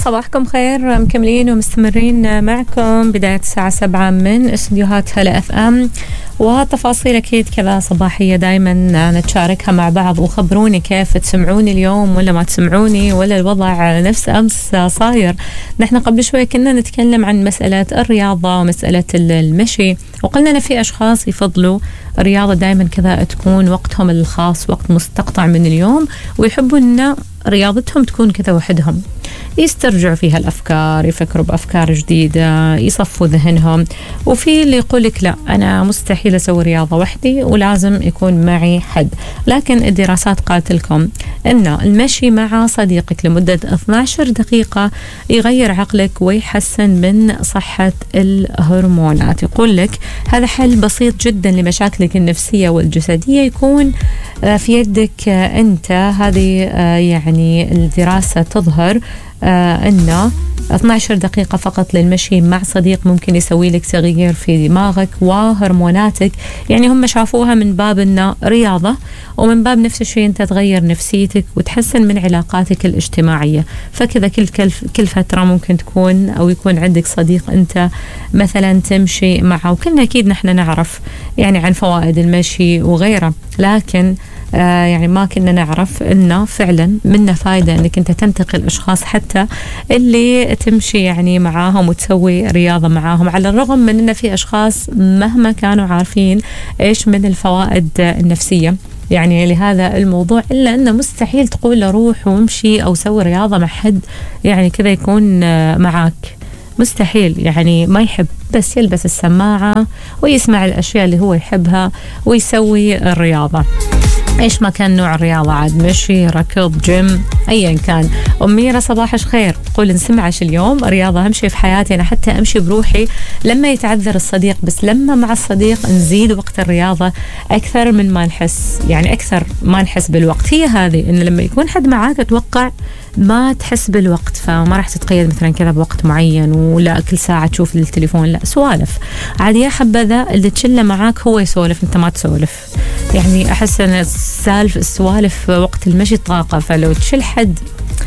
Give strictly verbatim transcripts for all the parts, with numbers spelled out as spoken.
صباحكم خير، مكملين ومستمرين معكم بداية الساعة سبعة من استديوهات هلا اف ام، وتفاصيل أكيد كذا صباحية دايما نتشاركها مع بعض. وخبروني كيف تسمعوني اليوم ولا ما تسمعوني، ولا الوضع نفس أمس صاير. نحن قبل شوي كنا نتكلم عن مسألة الرياضة ومسألة المشي، وقلنا أن في أشخاص يفضلوا الرياضة دايما كذا تكون وقتهم الخاص، وقت مستقطع من اليوم، ويحبوا أن رياضتهم تكون كذا وحدهم، يسترجعوا فيها الأفكار، يفكروا بأفكار جديدة، يصفوا ذهنهم. وفي اللي يقولك لا، أنا مستحيل أسوي رياضة وحدي ولازم يكون معي حد. لكن الدراسات قالت لكم أن المشي مع صديقك لمدة اثنتي عشرة دقيقة يغير عقلك ويحسن من صحة الهرمونات. يقول لك هذا حل بسيط جدا لمشاكلك النفسية والجسدية، يكون في يدك أنت. هذه يعني الدراسة تظهر آه أنه اثنتي عشرة دقيقة فقط للمشي مع صديق ممكن يسوي لك تغيير في دماغك وهرموناتك. يعني هم شافوها من باب أنه رياضة، ومن باب نفس الشيء أنت تغير نفسيتك وتحسن من علاقاتك الاجتماعية. فكذا كل كل فترة ممكن تكون أو يكون عندك صديق أنت مثلا تمشي معه. وكلنا أكيد نحن نعرف يعني عن فوائد المشي وغيره، لكن آه يعني ما كنا نعرف انه فعلا منه فايدة انك انت تنتقل اشخاص حتى اللي تمشي يعني معاهم وتسوي رياضة معاهم، على الرغم من ان في اشخاص مهما كانوا عارفين ايش من الفوائد النفسية يعني لهذا الموضوع، إلا أنه مستحيل تقول روح وامشي أو سوي رياضة مع حد يعني كذا يكون معاك. مستحيل، يعني ما يحب، بس يلبس السماعة ويسمع الأشياء اللي هو يحبها ويسوي الرياضة، ايش ما كان نوع الرياضة، عاد مشي، ركض، جيم، ايا كان. أميرة صباحش خير تقول نسمعش اليوم رياضة، امشي في حياتي انا حتى امشي بروحي لما يتعذر الصديق، بس لما مع الصديق نزيد وقت الرياضة اكثر من ما نحس، يعني اكثر ما نحس بالوقت. هي هذه ان لما يكون حد معاك اتوقع ما تحس بالوقت، فما راح تتقيد مثلا كذا بوقت معين ولا كل ساعة تشوف التليفون، لا سوالف عادي. يا حبذا اللي تشله معاك هو يسولف انت ما تسولف، يعني احس ان السالف السوالف وقت المشي طاقة. فلو تشل حد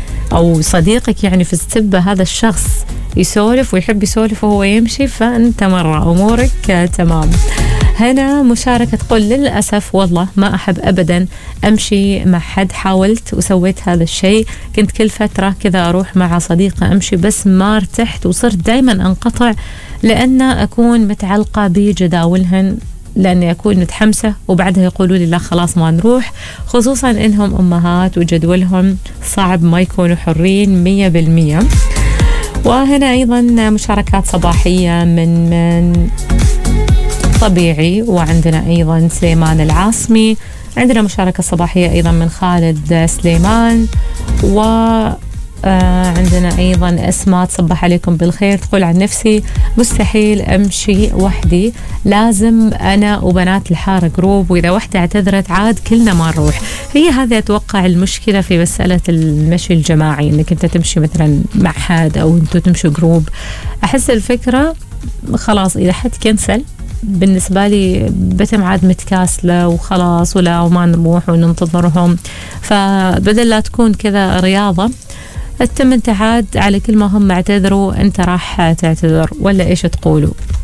او صديقك يعني في السبة هذا الشخص يسولف ويحب يسولف وهو يمشي، فانت مرة امورك تمام. هنا مشاركة تقول للأسف والله ما أحب أبدا أمشي مع حد، حاولت وسويت هذا الشيء، كنت كل فترة كذا أروح مع صديقة أمشي بس ما ارتحت وصرت دايما أنقطع لأن أكون متعلقة بجداولهن، لأني أكون متحمسة وبعدها يقولوا لي لا خلاص ما نروح، خصوصا إنهم أمهات وجدولهم صعب ما يكونوا حرين مية بالمية. وهنا أيضا مشاركات صباحية من من طبيعي، وعندنا أيضا سليمان العاصمي، عندنا مشاركة صباحية أيضا من خالد سليمان، و آه عندنا أيضا أسماء تصبح عليكم بالخير تقول عن نفسي مستحيل أمشي وحدي، لازم أنا وبنات الحارة جروب، وإذا واحدة اعتذرت عاد كلنا ما نروح. هي هذه أتوقع المشكلة في مسألة المشي الجماعي، إنك أنت تمشي مثلا مع حد أو أنتوا تمشوا جروب. أحس الفكرة خلاص إذا حد كنسل بالنسبة لي بتم عاد متكاسلة وخلاص، ولا وما نروح وننتظرهم. فبدل لا تكون كذا رياضة التم انت عاد على كل ما هم اعتذروا انت راح تعتذر، ولا ايش تقولوا؟